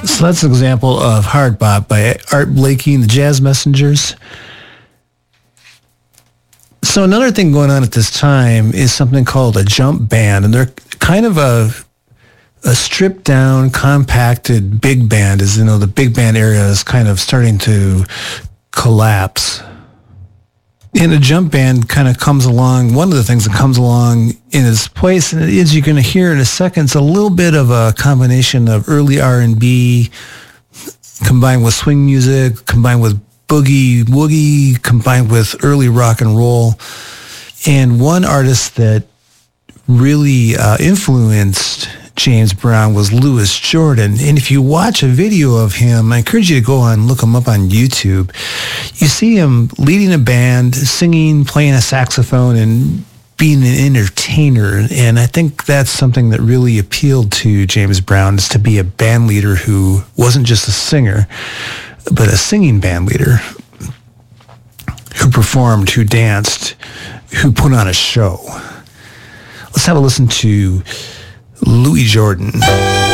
So that's an example of Hard Bop by Art Blakey and the Jazz Messengers. So another thing going on at this time is something called a jump band, and they're kind of a stripped down, compacted big band. As you know, the big band area is kind of starting to collapse. And a jump band kind of comes along. One of the things that comes along in its place, and as you're going to hear in a second, it's a little bit of a combination of early R&B combined with swing music, combined with boogie woogie, combined with early rock and roll. And one artist that really influenced James Brown was Louis Jordan. And if you watch a video of him, I encourage you to go on and look him up on YouTube. You see him leading a band, singing, playing a saxophone, and being an entertainer. And I think that's something that really appealed to James Brown, is to be a band leader who wasn't just a singer, but a singing band leader who performed, who danced, who put on a show. Let's have a listen to Louis Jordan.